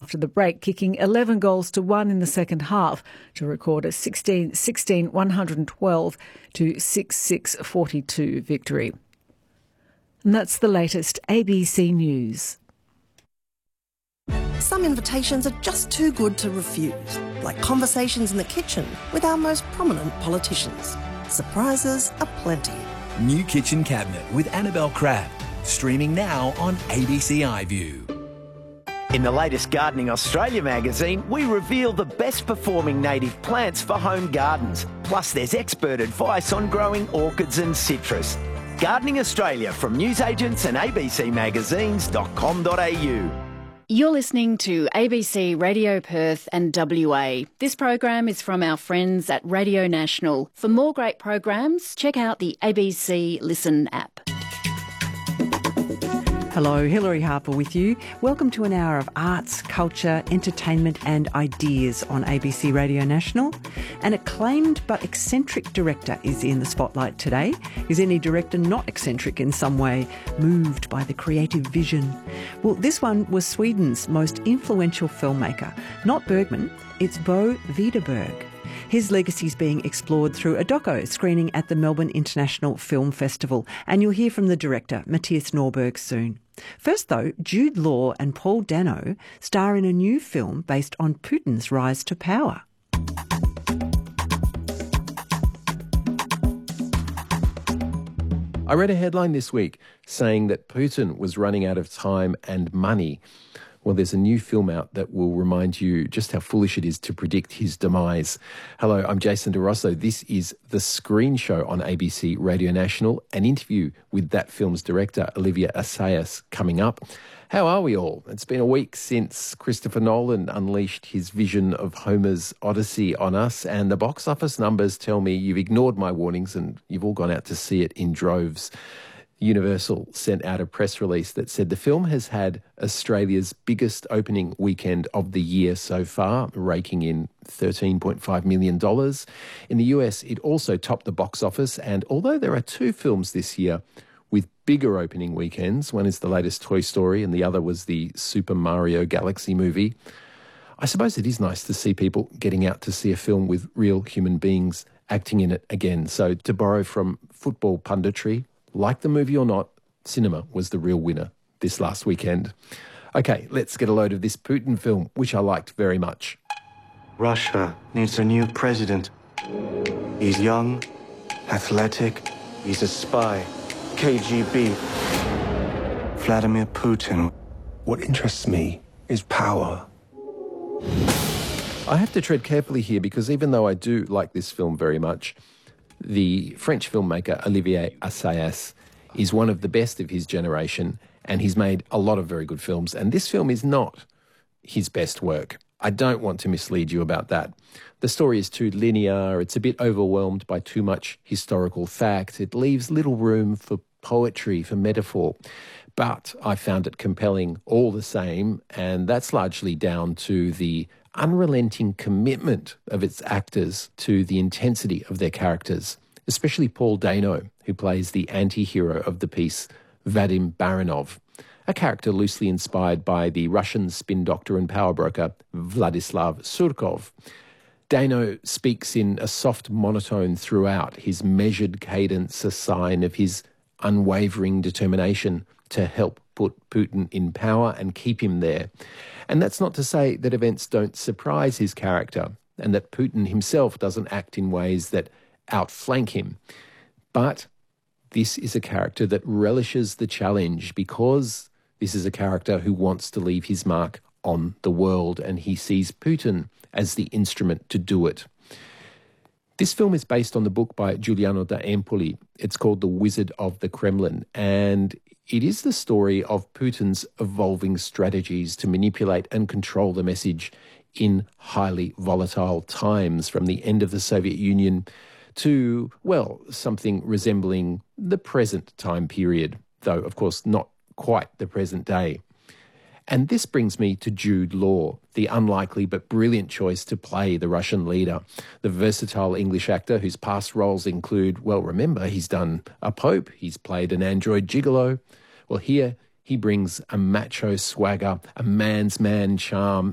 after the break, kicking 11 goals to 1 in the second half to record a 112 to 6-6-42 victory. And that's the latest ABC News. Some invitations are just too good to refuse, like conversations in the kitchen with our most prominent politicians. Surprises are plenty. New Kitchen Cabinet with Annabelle Crabb, streaming now on ABC iView. In the latest Gardening Australia magazine, we reveal the best performing native plants for home gardens. Plus there's expert advice on growing orchids and citrus. Gardening Australia from newsagents and abcmagazines.com.au. You're listening to ABC Radio Perth and WA. This program is from our friends at Radio National. For more great programs, check out the ABC Listen app. Hello, Hilary Harper with you. Welcome to an hour of arts, culture, entertainment and ideas on ABC Radio National. An acclaimed but eccentric director is in the spotlight today. Is any director not eccentric in some way, moved by the creative vision? Well, this one was Sweden's most influential filmmaker. Not Bergman, it's Bo Widerberg. His legacy is being explored through a doco screening at the Melbourne International Film Festival, and you'll hear from the director, Matthias Norberg, soon. First, though, Jude Law and Paul Dano star in a new film based on Putin's rise to power. I read a headline this week saying that Putin was running out of time and money. Well, there's a new film out that will remind you just how foolish it is to predict his demise. Hello, I'm Jason De Rosso. This is The Screen Show on ABC Radio National, an interview with that film's director, Olivier Assayas, coming up. How are we all? It's been a week since Christopher Nolan unleashed his vision of Homer's Odyssey on us, and the box office numbers tell me you've ignored my warnings and you've all gone out to see it in droves. Universal sent out a press release that said the film has had Australia's biggest opening weekend of the year so far, raking in $13.5 million. In the US, it also topped the box office, and although there are two films this year with bigger opening weekends, one is the latest Toy Story and the other was the Super Mario Galaxy movie, I suppose it is nice to see people getting out to see a film with real human beings acting in it again. So to borrow from football punditry, like the movie or not, cinema was the real winner this last weekend. Okay, let's get a load of this Putin film, which I liked very much. Russia needs a new president. He's young, athletic, he's a spy, KGB. Vladimir Putin. What interests me is power. I have to tread carefully here because even though I do like this film very much, the French filmmaker Olivier Assayas is one of the best of his generation, and he's made a lot of very good films, and this film is not his best work. I don't want to mislead you about that. The story is too linear, it's a bit overwhelmed by too much historical fact, it leaves little room for poetry, for metaphor, but I found it compelling all the same, and that's largely down to the unrelenting commitment of its actors to the intensity of their characters, especially Paul Dano, who plays the anti-hero of the piece, Vadim Baranov, a character loosely inspired by the Russian spin doctor and power broker Vladislav Surkov. Dano speaks in a soft monotone throughout, his measured cadence a sign of his unwavering determination to help put Putin in power and keep him there. And that's not to say that events don't surprise his character and that Putin himself doesn't act in ways that outflank him. But this is a character that relishes the challenge because this is a character who wants to leave his mark on the world, and he sees Putin as the instrument to do it. This film is based on the book by Giuliano da Empoli. It's called The Wizard of the Kremlin, and it is the story of Putin's evolving strategies to manipulate and control the message in highly volatile times, from the end of the Soviet Union to, well, something resembling the present time period, though, of course, not quite the present day. And this brings me to Jude Law, the unlikely but brilliant choice to play the Russian leader, the versatile English actor whose past roles include, well, remember, he's done a Pope, he's played an android gigolo. Well, here he brings a macho swagger, a man's man charm,